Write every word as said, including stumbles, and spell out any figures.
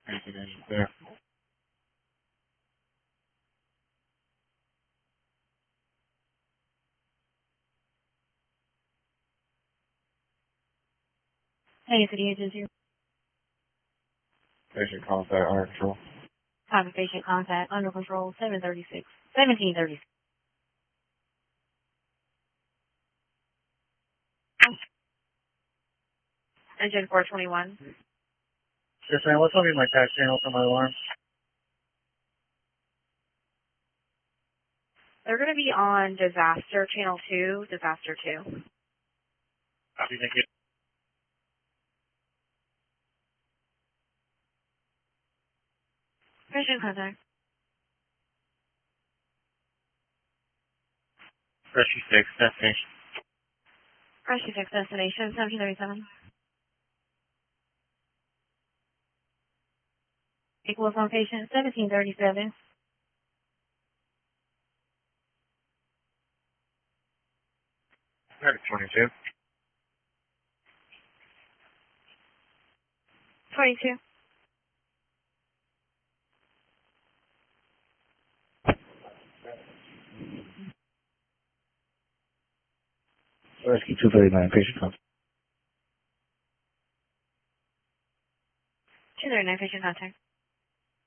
Information there. Hey, City Agency. Patient contact under control. Copy patient contact under control seven thirty-six. seventeen thirty-six. Engine four twenty-one. Yes, ma'am. What's going to be my tax channel for my alarm? They're going to be on Disaster Channel two, Disaster two. Copy, thank you. Patient contact. Rescue six, destination. Rescue six destination seventeen thirty-seven. Equals on patient seventeen thirty-seven. twenty-two. twenty-two. Rescue two thirty-nine, patient contact. two thirty-nine patient contact.